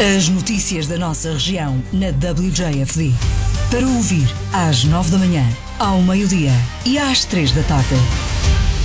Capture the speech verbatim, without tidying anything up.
As notícias da nossa região na W J F D. Para ouvir às nove da manhã, ao meio-dia e às três da tarde.